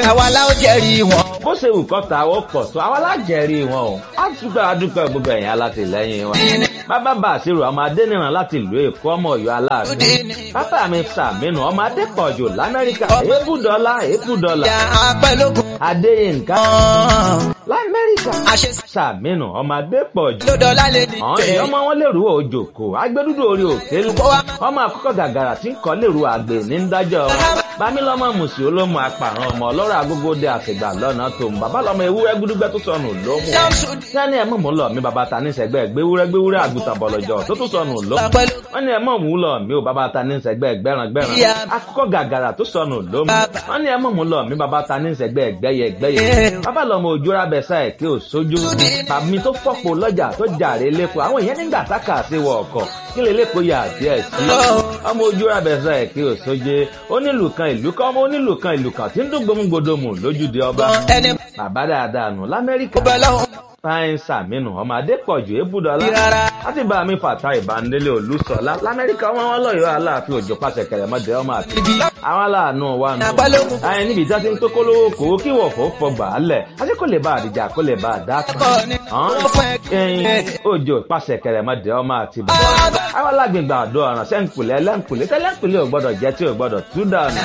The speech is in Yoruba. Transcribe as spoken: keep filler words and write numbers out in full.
àwa la ó jẹ́rìí wọn. bó ṣe wù kọ́ ta ó pọ̀ tó àwa lájẹ̀rí wọn o á dúpẹ́ adúpẹ́ gbogbo ẹ̀yìn alátìlẹ́yìn wa. bàbá bá àṣírò ọmọ adẹ́nìràn láti ìlú èkó ọmọ ọ̀yọ́ aláàánú. bàbá mi sàmínú ọmọ adépọ̀jù lamẹ́ríkà èébùdọ́lá èébùdọ́lá. adéyínká lamẹ́ríkà sàmínú ọmọ adépọ̀jù. ọ̀hún ọmọ wọn lèrú òjòkó agbẹ́dúdú orí òkè lu. ọmọ àkọ́kọ́ gàgàrà tí ń kọ́ lèrú àgbè ní ń dájọ́ bámilọ́mọ mùsì olómù apàrọ̀ ọmọ ọlọ́rọ̀ agógó dé àtìgbà lọ́nà tó ń bàbá lọ́mọ ewúrẹ́ gbúdúgbẹ́ tó sọnù lómù. sẹ́ni ẹ̀ mọ̀ mú lọ mi bàbá ta ní sẹ́gbẹ́ gbéwúrẹ́ gbéwúrẹ́ àgùntàn bọ̀lọ̀jọ̀ tó tún sọnù lómù. wọ́n ní ẹ̀ mọ̀ mú lọ mi ò bàbá ta ní sẹ́gbẹ́ gbẹ́ràn gbẹ́ràn akọ́kọ́ gàgàrà tó sọnù lómù. wọ́n ní ẹ̀ mọ̀ mú lọ mi bàbá ta ní sẹ́gbẹ́ gbẹ́yẹ gbẹ́yẹ. bàbá lọ́mọ òjòrà bẹ̀sà ẹ̀ kí ò sójú. bàmí tó fọ́pọ̀ lọ́jà tó jàre lẹ́kọ̀ọ́ àwọn ìyẹn nígbà tákà sí wọ ọkọ̀ kí lè lẹ́kọ̀ọ́ yà díẹ̀ sí. ọmọ òjòrà bẹ̀sà ẹ̀ kí ò sóje onílù kan ìlú kan ọmọ onílù kan ìlú kan tí ń dún gbòmùgbòdòmù lójúde ọba. bàbá dáadáa nù lamẹ́ríkà fáyín sàmínú ọmọ adépọ̀jù ébùdọ́lá láti bá mi fàtà ìbánilé olùsọ̀lá lamẹ́ríkà wọn wọn lọ́yọ̀ọ́ aláàfin òjò pàṣẹ kẹrẹmọdé ọmọ àti àwọn aláàánú wa nù. ayé níbi ìjà ti ń tó kólówó kó kí wọ̀fọ̀ fọgbà á lẹ̀ àti kò lè bá àdìjà kò lè bá àdá kan. ẹyin òjò pàṣẹ kẹrẹmọdé ọmọ àti bàbá àwọn alágbègbè àdó ọ̀ràn sẹ́ńkùlẹ̀ ẹlẹ́ńkùlẹ̀ tẹ́lẹ̀ńkùlẹ̀ ò gbọ́dọ̀ jẹ́ tí ò gbọ́dọ̀ tú dànù.